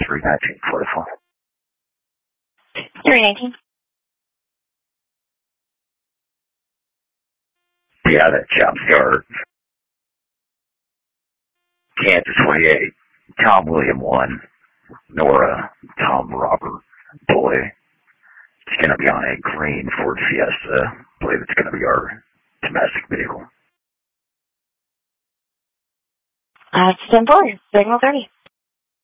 31944. 319. Yeah, that job start. Kansas 28. Tom William 1. Nora Tom Robert Boy. It's going to be on a green Ford Fiesta. I believe it's going to be our domestic vehicle. Stand for. Signal 30.